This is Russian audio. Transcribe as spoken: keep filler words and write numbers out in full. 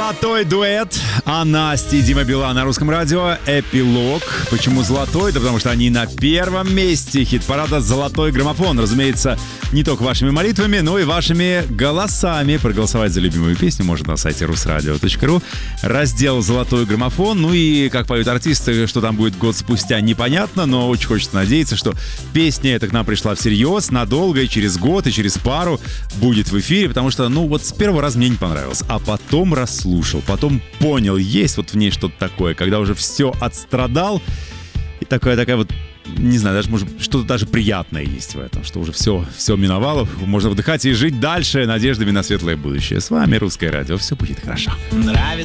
Золотой дуэт Настя и Дима Билан на Русском радио. Эпилог. Почему золотой? Да потому что они на первом месте хит-парада «Золотой граммофон». Разумеется, не только вашими молитвами, но и вашими голосами. Проголосовать за любимую песню можно на сайте русрадио точка ру. Раздел «Золотой граммофон». Ну и, как поют артисты, что там будет год спустя, непонятно, но очень хочется надеяться, что песня эта к нам пришла всерьез, надолго, и через год, и через пару будет в эфире, потому что, ну вот с первого раза мне не понравилось, а потом расслушал, потом понял, есть вот в ней что-то такое, когда уже все отстрадал, и такая, такая вот, не знаю, даже может что-то даже приятное есть в этом, что уже все, все миновало, можно вдыхать и жить дальше надеждами на светлое будущее. С вами Русское радио, все будет хорошо. Нравится